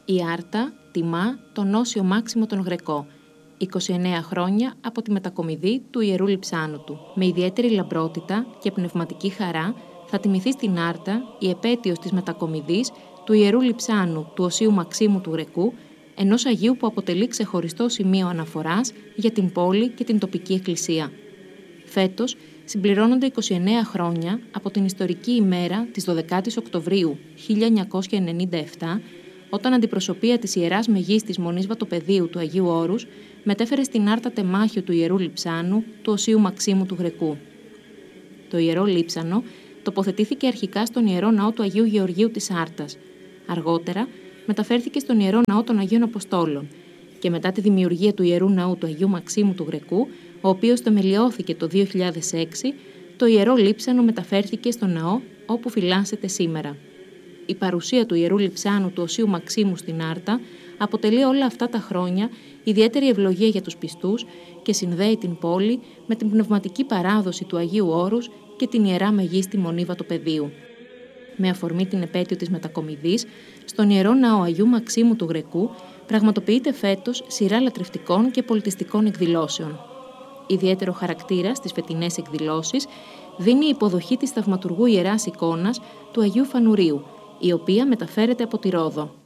Η Άρτα τιμά τον Όσιο Μάξιμο τον Γρεκό, 29 χρόνια από τη μετακομιδή του Ιερού Λειψάνου του. Με ιδιαίτερη λαμπρότητα και πνευματική χαρά θα τιμηθεί στην Άρτα η επέτειος της μετακομιδής του Ιερού Λειψάνου του Οσίου Μαξίμου του Γρεκού, ενός Αγίου που αποτελεί ξεχωριστό σημείο αναφοράς για την πόλη και την τοπική εκκλησία. Φέτος συμπληρώνονται 29 χρόνια από την ιστορική ημέρα της 12ης Οκτωβρίου 1997, όταν αντιπροσωπεία της Ιεράς Μεγίστης Μονής Βατοπεδίου του Αγίου Όρους μετέφερε στην Άρτα τεμάχιο του Ιερού Λειψάνου του Οσίου Μαξίμου του Γρεκού. Το Ιερό Λείψανο τοποθετήθηκε αρχικά στον Ιερό Ναό του Αγίου Γεωργίου της Άρτας. Αργότερα μεταφέρθηκε στον Ιερό Ναό των Αγίων Αποστόλων και μετά τη δημιουργία του Ιερού Ναού του Αγίου Μαξίμου του Γρεκού, ο οποίος θεμελιώθηκε το 2006, το Ιερό Λείψανο μεταφέρθηκε στο ναό όπου φυλάσσεται σήμερα. Η παρουσία του Ιερού Λειψάνου του Οσίου Μαξίμου στην Άρτα αποτελεί όλα αυτά τα χρόνια ιδιαίτερη ευλογία για τους πιστούς και συνδέει την πόλη με την πνευματική παράδοση του Αγίου Όρους και την Ιερά Μεγίστη Μονή Βατοπεδίου. Με αφορμή την επέτειο της μετακομιδής, στον Ιερό Ναό Αγίου Μαξίμου του Γρεκού πραγματοποιείται φέτος σειρά λατρευτικών και πολιτιστικών εκδηλώσεων. Ιδιαίτερο χαρακτήρα στις φετινές εκδηλώσεις δίνει η υποδοχή της θαυματουργού Ιεράς Εικόνας του Αγίου Φανουρίου, η οποία μεταφέρεται από τη Ρόδο.